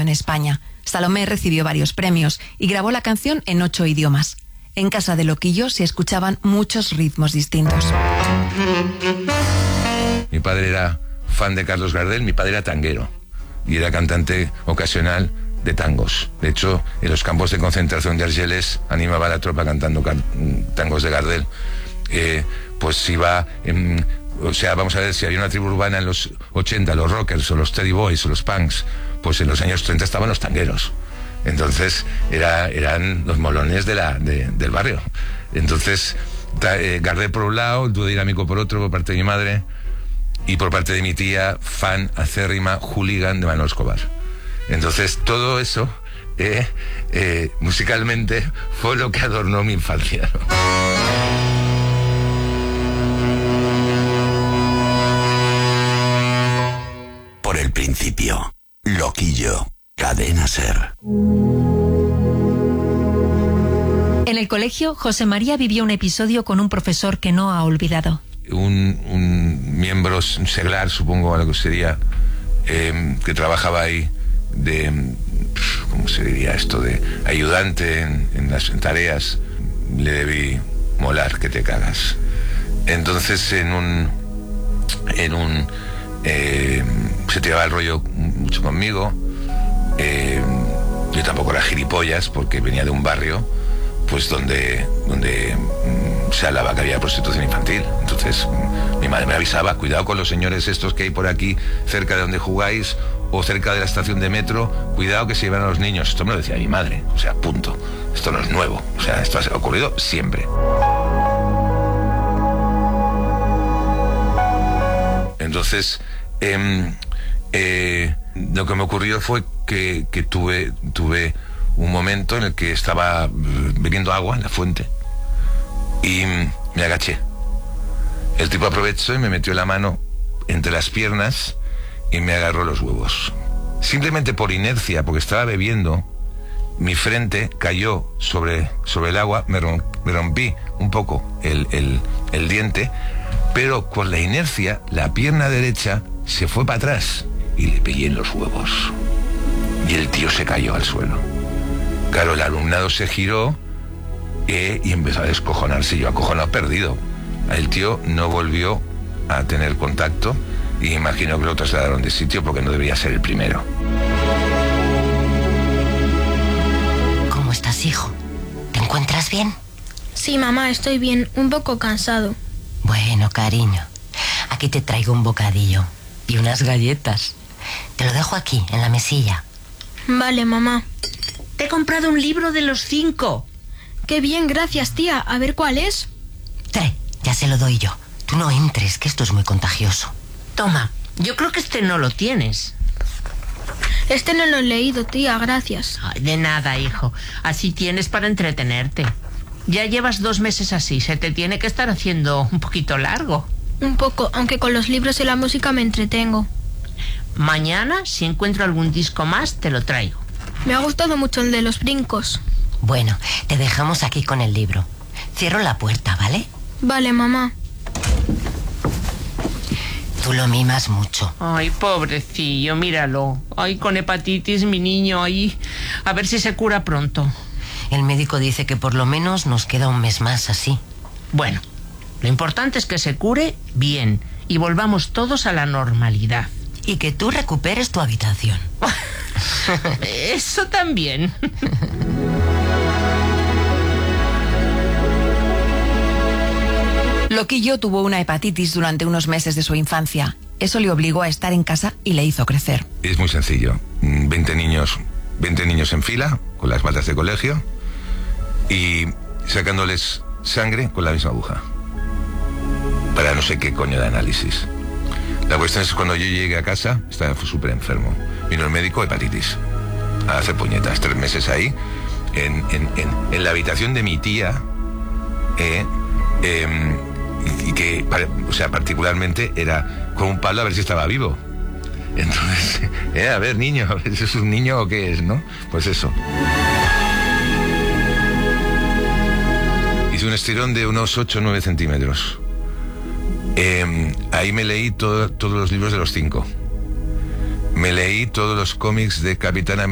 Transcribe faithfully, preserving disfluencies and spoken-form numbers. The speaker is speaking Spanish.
en España. Salomé recibió varios premios y grabó la canción en ocho idiomas. En casa de Loquillo se escuchaban muchos ritmos distintos. Mi padre era fan de Carlos Gardel, mi padre era tanguero y era cantante ocasional de tangos. De hecho, en los campos de concentración de Argelès animaba a la tropa cantando tangos de Gardel. Eh, pues iba, en, o sea, vamos a ver, si había una tribu urbana en los ochenta, los rockers o los Teddy Boys o los punks, pues en los años treinta estaban los tangueros. Entonces era, eran los molones de la, de, del barrio. Entonces ta, eh, Gardel por un lado, el dúo dinámico por otro, por parte de mi madre, y por parte de mi tía, fan acérrima, hooligan de Manolo Escobar. Entonces todo eso eh, eh, musicalmente fue lo que adornó mi infancia, ¿no? Por el principio, Loquillo, Cadena Ser. En el colegio, José María vivió un episodio con un profesor que no ha olvidado. Un, un miembro, un seglar, supongo, algo sería, eh, que trabajaba ahí de, ¿cómo se diría esto? De ayudante en, en las tareas. Le debí molar que te cagas. Entonces, en un... En un eh, se tiraba el rollo mucho conmigo. Eh, yo tampoco era gilipollas porque venía de un barrio pues donde donde mm, se hablaba que había prostitución infantil. Entonces mm, mi madre me avisaba: cuidado con los señores estos que hay por aquí cerca de donde jugáis o cerca de la estación de metro, cuidado que se llevan a los niños. Esto me lo decía mi madre, o sea, punto. Esto no es nuevo, o sea, esto ha ocurrido siempre. Entonces eh, eh, lo que me ocurrió fue que, que tuve, tuve un momento en el que estaba bebiendo agua en la fuente y me agaché. El tipo aprovechó y me metió la mano entre las piernas y me agarró los huevos. Simplemente por inercia, porque estaba bebiendo, mi frente cayó sobre, sobre el agua, me, romp, me rompí un poco el, el, el diente, pero con la inercia la pierna derecha se fue para atrás y le pegué en los huevos. Y el tío se cayó al suelo. Claro, el alumnado se giró eh, y empezó a descojonarse. Yo acojonado, perdido. El tío no volvió a tener contacto y imagino que lo trasladaron de sitio porque no debería ser el primero. ¿Cómo estás, hijo? ¿Te encuentras bien? Sí, mamá, estoy bien, un poco cansado. Bueno, cariño, aquí te traigo un bocadillo y unas galletas. Te lo dejo aquí, en la mesilla. Vale, mamá. Te he comprado un libro de los cinco. Qué bien, gracias, tía. A ver cuál es. Trae, ya se lo doy yo. Tú no entres, que esto es muy contagioso. Toma, yo creo que este no lo tienes. Este no lo he leído, tía, gracias. Ay, de nada, hijo. Así tienes para entretenerte. Ya llevas dos meses así, se te tiene que estar haciendo un poquito largo. Un poco, aunque con los libros y la música me entretengo. Mañana, si encuentro algún disco más, te lo traigo. Me ha gustado mucho el de los brincos. Bueno, te dejamos aquí con el libro. Cierro la puerta, ¿vale? Vale, mamá. Tú lo mimas mucho. Ay, pobrecillo, míralo. Ay, con hepatitis, mi niño, ahí. A ver si se cura pronto. El médico dice que por lo menos nos queda un mes más así. Bueno, lo importante es que se cure bien y volvamos todos a la normalidad. Y que tú recuperes tu habitación. Eso también. Loquillo tuvo una hepatitis durante unos meses de su infancia. Eso le obligó a estar en casa y le hizo crecer. Es muy sencillo. veinte niños, veinte niños en fila, con las batas de colegio, y sacándoles sangre con la misma aguja. Para no sé qué coño de análisis. La cuestión es que cuando yo llegué a casa, estaba súper enfermo. Vino el médico, hepatitis. A hacer puñetas. Tres meses ahí, en, en, en, en la habitación de mi tía, eh, eh, y que, o sea, particularmente era con un palo a ver si estaba vivo. Entonces, eh, a ver, niño, a ver si es un niño o qué es, ¿no? Pues eso. Hice un estirón de unos ocho o nueve centímetros. Eh, ahí me leí todo, todos los libros de los cinco. Me leí todos los cómics de Capitán América.